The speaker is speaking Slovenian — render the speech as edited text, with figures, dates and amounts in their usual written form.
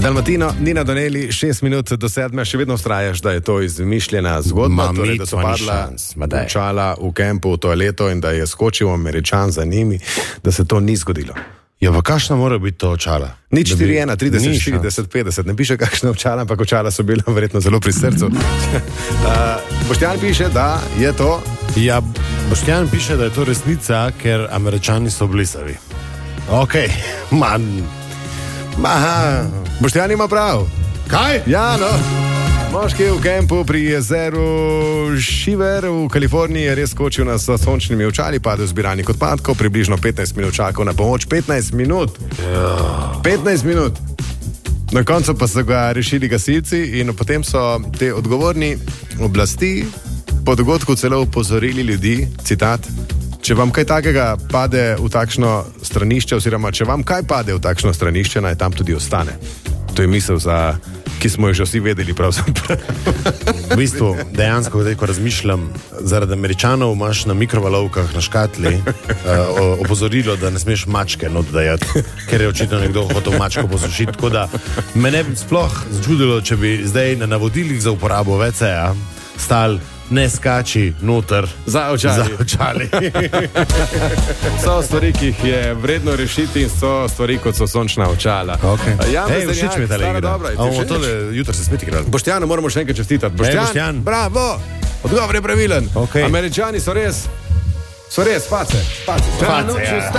Dalmatino, Nina Doneli, 6 minut do 7, še vedno vztrajaš, da je to izmišljena zgodba, torej, da so padla očala v kempu v toaleto in da je skočil Američan za njimi, da se to ni zgodilo. Ja, pa kakšna mora biti to očala? Ni 4-1, 30, 40, 50, ne piše kakšne očala, ampak očala so bila verjetno zelo pri srcu. Boštjan piše, da je to... Ja, Boštjan piše, da je to resnica, ker Američani so blisavi. Okej, Boštjan ima prav. Kaj? Ja, no. Moški v kempu pri jezeru Shiver v Kaliforniji je res skočil na sončnimi očali, padel zbiranih odpadkov, približno 15 minut čakal na pomoč. 15 minut! 15 minut! Na koncu pa so ga rešili gasilci in potem so te odgovorni oblasti po dogodku celo upozorili ljudi, citat, če vam kaj takega pade v takšno stranišče, oziroma če vam kaj pade v takšno stranišče, naj tam tudi ostane. To je misel za... ki smo jo že vsi vedeli pravzaprav. V bistvu, dejansko, ko razmišljam, zaradi Američanov imaš na mikrovalovkah na škatli opozorilo, da ne smeš mačke not dajati, ker je očitno nekdo hotel mačko posušiti. Tako da me ne bi sploh začudilo, če bi zdaj na navodilih za uporabo WC-ja stal ne skači noter za očali. So stvari, ki jih je vredno rešiti in so stvari, kot so sončna očala. Okay. Všeč mi je tale igra. Jutri se spet igrali. Boštjanu moramo še enkrat čestitati. Boštjan, bravo! Odgovor je pravilen. Okay. Američani so res face.